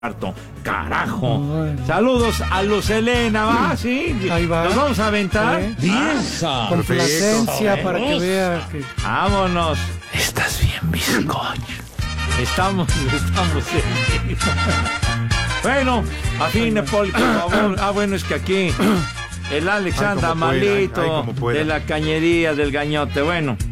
Carajo. Saludos a Luz Elena, ¿va? Sí. Ahí va. Nos vamos a aventar. ¡Vieja! Complacencia para que vea que... Vámonos. ¿Estás bien, bizcocho? Estamos bien. Bueno, afine, Poli, por favor. Bueno, es que aquí el Alex anda malito de la cañería del gañote. Bueno.